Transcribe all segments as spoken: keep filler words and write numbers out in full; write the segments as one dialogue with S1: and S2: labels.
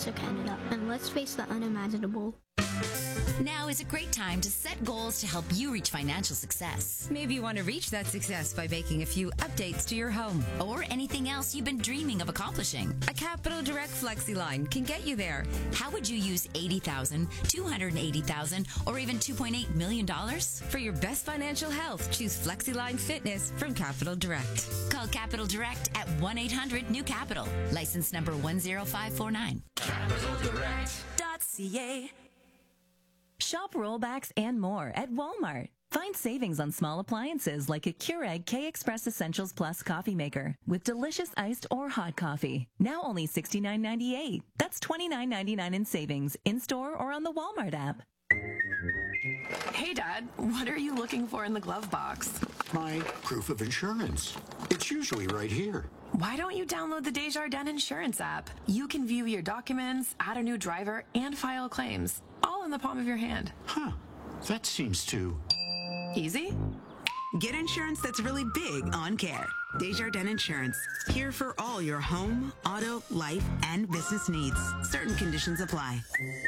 S1: of Canada, and let's face the unimaginable.
S2: Now is a great time to set goals to help you reach financial success.
S3: Maybe you want to reach that success by making a few updates to your home.
S2: Or anything else you've been dreaming of accomplishing.
S3: A Capital Direct Flexi line can get you there.
S2: How would you use eighty thousand dollars, two hundred eighty thousand dollars, or even two point eight million dollars?
S3: For your best financial health, choose FlexiLine Fitness from Capital Direct.
S2: Call Capital Direct at one eight hundred new capital. License number one zero five four nine.
S4: capital direct dot c a.
S5: Shop rollbacks and more at Walmart. Find savings on small appliances like a Keurig K-Express Essentials Plus coffee maker with delicious iced or hot coffee. Now only sixty-nine ninety-eight. That's twenty-nine ninety-nine in savings in-store or on the Walmart app.
S6: Hey, Dad, what are you looking for in the glove box?
S7: My proof of insurance. It's usually right here.
S6: Why don't you download the Desjardins Insurance app? You can view your documents, add a new driver, and file claims, all in the palm of your hand.
S7: Huh. That seems too...
S6: easy?
S8: Get insurance that's really big on care. Desjardins Insurance. Here for all your home, auto, life, and business needs. Certain conditions apply.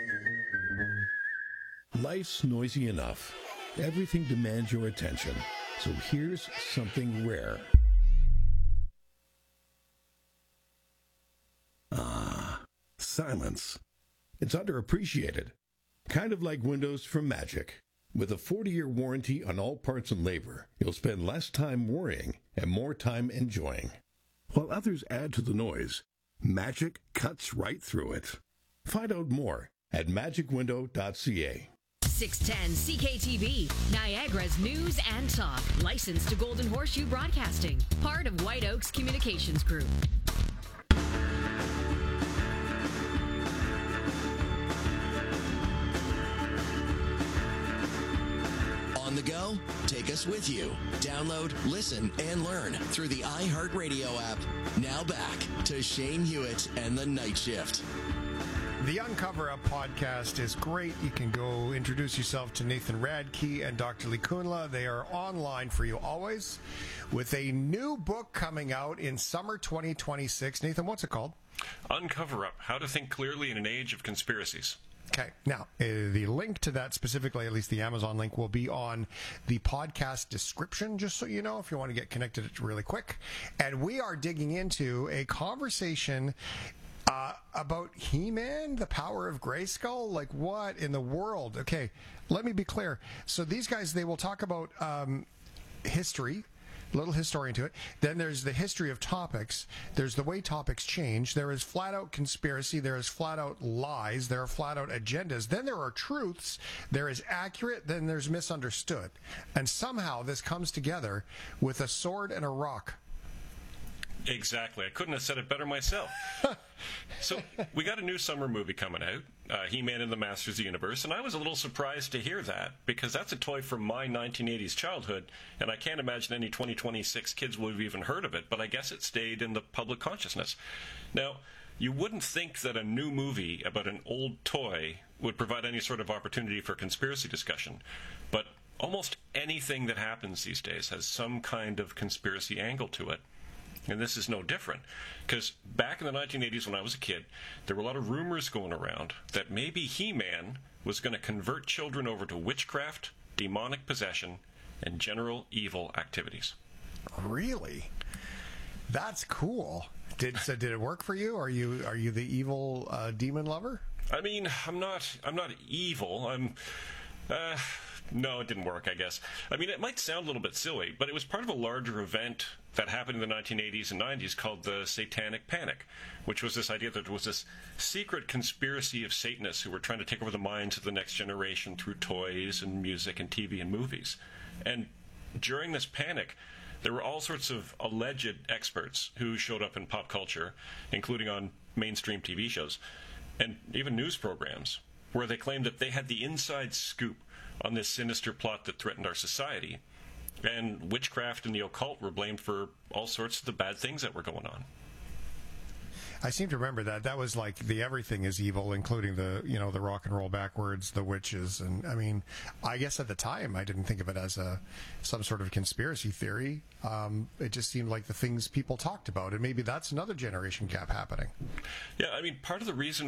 S9: Life's noisy enough. Everything demands your attention. So here's something rare. Ah, silence. It's underappreciated. Kind of like Windows from Magic. With a forty-year warranty on all parts and labor, you'll spend less time worrying and more time enjoying. While others add to the noise, Magic cuts right through it. Find out more at magic window dot c a.
S10: six ten C K T V, Niagara's news and talk. Licensed to Golden Horseshoe Broadcasting. Part of White Oaks Communications Group.
S11: On the go? Take us with you. Download, listen, and learn through the iHeartRadio app. Now back to Shane Hewitt and the Night Shift.
S12: The Uncover Up podcast is great. You can go introduce yourself to Nathan Radke and Doctor Lee Kunla. They are online for you always with a new book coming out in summer twenty twenty-six. Nathan, what's it called?
S13: Uncover Up, How to Think Clearly in an Age of Conspiracies.
S12: Okay. Now, uh, the link to that specifically, at least the Amazon link, will be on the podcast description, just so you know, if you want to get connected really quick. And we are digging into a conversation uh, about He-Man, the power of Grayskull. Like, what in the world? Okay, let me be clear. So these guys, they will talk about um, history, a little historian to it. Then there's the history of topics. There's the way topics change. There is flat-out conspiracy. There is flat-out lies. There are flat-out agendas. Then there are truths. There is accurate. Then there's misunderstood. And somehow this comes together with a sword and a rock.
S13: Exactly. I couldn't have said it better myself. So we got a new summer movie coming out, uh, He-Man and the Masters of the Universe, and I was a little surprised to hear that, because that's a toy from my nineteen eighties childhood, and I can't imagine any twenty twenty-six kids will have even heard of it, but I guess it stayed in the public consciousness. Now, you wouldn't think that a new movie about an old toy would provide any sort of opportunity for conspiracy discussion, but almost anything that happens these days has some kind of conspiracy angle to it. And this is no different, because back in the nineteen eighties when I was a kid, there were a lot of rumors going around that maybe He-Man was going to convert children over to witchcraft, demonic possession, and general evil activities.
S12: Really? That's cool. Did so? Did it work for you? Are you are you the evil uh, demon lover?
S13: I mean, I'm not. I'm not evil. I'm. Uh, no, it didn't work, I guess. I mean, it might sound a little bit silly, but it was part of a larger event that happened in the nineteen eighties and nineties called the Satanic Panic, which was this idea that there was this secret conspiracy of Satanists who were trying to take over the minds of the next generation through toys and music and T V and movies. And during this panic, there were all sorts of alleged experts who showed up in pop culture, including on mainstream T V shows and even news programs, where they claimed that they had the inside scoop on this sinister plot that threatened our society. And witchcraft and the occult were blamed for all sorts of the bad things that were going on.
S12: I seem to remember that. That was like the everything is evil, including the, you know, the rock and roll backwards, the witches. And I mean, I guess at the time I didn't think of it as a some sort of conspiracy theory. Um, it just seemed like the things people talked about. And maybe that's another generation gap happening.
S13: Yeah, I mean, part of the reason